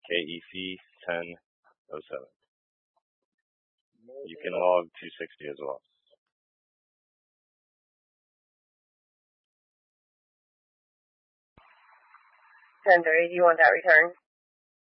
KEC 1007. You can log 260 as well. 1030, do you want that returned?